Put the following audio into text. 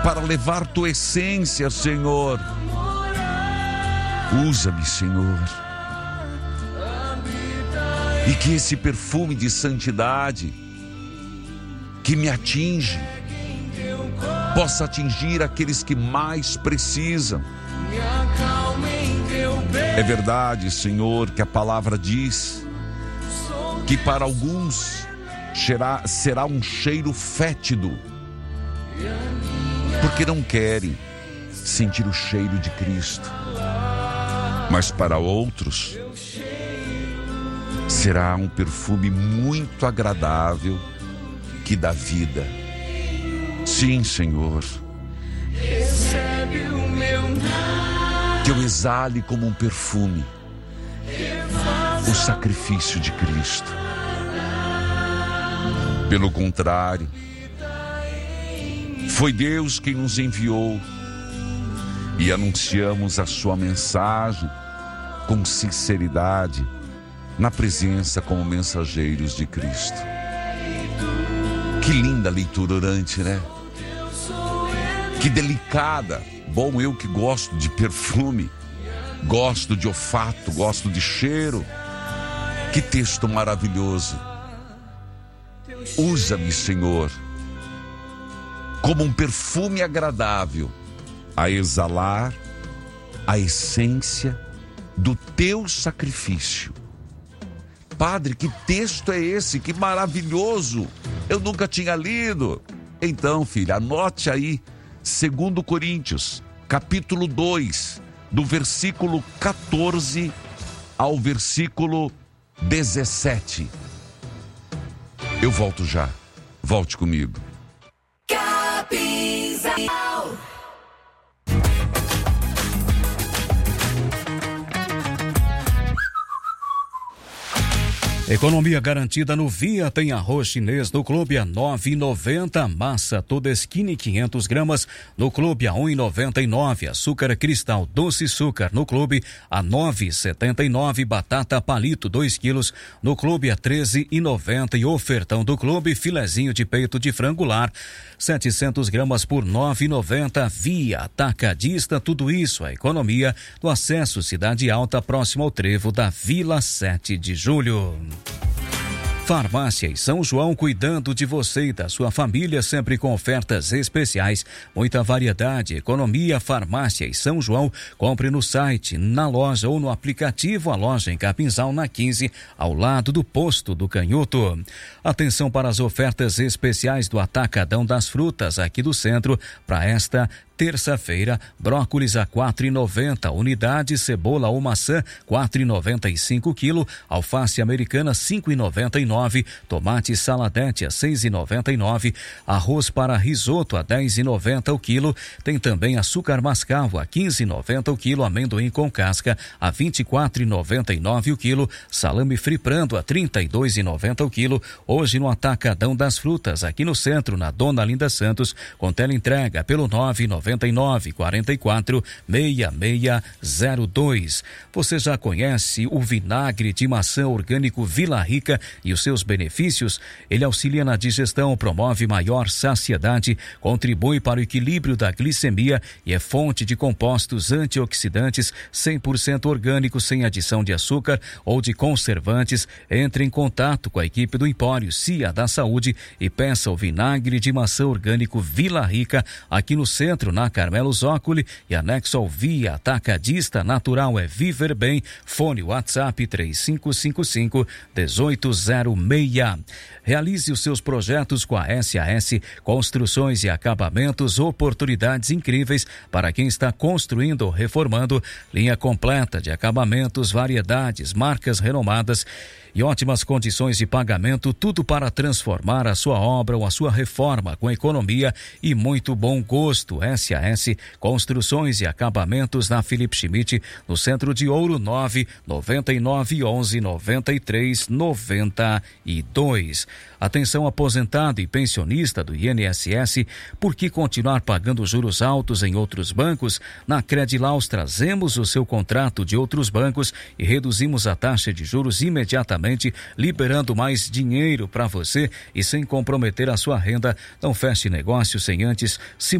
para levar tua essência, Senhor. Usa-me, Senhor. E que esse perfume de santidade que me atinge possa atingir aqueles que mais precisam. É verdade, Senhor, que a palavra diz que para alguns será um cheiro fétido, porque não querem sentir o cheiro de Cristo. Mas para outros será um perfume muito agradável que dá vida. Sim, Senhor. Que eu exale como um perfume o sacrifício de Cristo. Pelo contrário, foi Deus quem nos enviou e anunciamos a sua mensagem com sinceridade, na presença como mensageiros de Cristo. Que linda leitura orante, né? Que delicada. Bom, eu que gosto de perfume, gosto de olfato, gosto de cheiro. Que texto maravilhoso. Usa-me, Senhor, como um perfume agradável a exalar a essência do teu sacrifício. Padre, que texto é esse? Que maravilhoso! Eu nunca tinha lido. Então, filha, anote aí, 2 Coríntios, capítulo 2, do versículo 14 ao versículo 17. Eu volto já. Volte comigo. Capinzal. Economia garantida no Via. Tem arroz chinês no clube a 9,90. Massa Todeskine 500 gramas no clube a 1,99. Açúcar cristal doce açúcar no clube a 9,79. Batata palito 2 quilos no clube a 13,90. E ofertão do clube, filezinho de peito de frango lar 700 gramas por 9,90. Via Atacadista, tudo isso a economia do acesso Cidade Alta, próximo ao trevo da Vila 7 de Julho. Farmácia e São João, cuidando de você e da sua família, sempre com ofertas especiais, muita variedade, economia. Farmácia e São João, compre no site, na loja ou no aplicativo. A loja em Capinzal, na 15, ao lado do posto do Canhoto. Atenção para as ofertas especiais do Atacadão das Frutas aqui do centro para esta terça-feira: brócolis a 4,90, unidade, cebola ou maçã 4,95 quilo, alface americana 5,99, tomate saladete a 6,99, arroz para risoto a 10,90 o quilo, tem também açúcar mascavo a 15,90 o quilo, amendoim com casca a 24,99 o quilo, salame friprando a 32,90 o quilo. Hoje no Atacadão das Frutas aqui no centro, na Dona Linda Santos, com teleentrega pelo 999-44-6602. Você já conhece o vinagre de maçã orgânico Vila Rica e os seus benefícios? Ele auxilia na digestão, promove maior saciedade, contribui para o equilíbrio da glicemia e é fonte de compostos antioxidantes 100% orgânicos, sem adição de açúcar ou de conservantes. Entre em contato com a equipe do Empório Cia da Saúde e peça o vinagre de maçã orgânico Vila Rica aqui no centro, na Carmelo Zócoli, e anexo ao Via Atacadista. Natural é viver bem. Fone WhatsApp 3555-1806. Realize os seus projetos com a SAS Construções e Acabamentos, oportunidades incríveis para quem está construindo ou reformando. Linha completa de acabamentos, variedades, marcas renomadas e ótimas condições de pagamento, tudo para transformar a sua obra ou a sua reforma com economia e muito bom gosto. SAS Construções e Acabamentos, na Felipe Schmidt, no centro de Ouro, 999119392. Atenção aposentado e pensionista do INSS, por que continuar pagando juros altos em outros bancos? Na Credilaus trazemos o seu contrato de outros bancos e reduzimos a taxa de juros imediatamente, liberando mais dinheiro para você e sem comprometer a sua renda. Não feche negócio sem antes se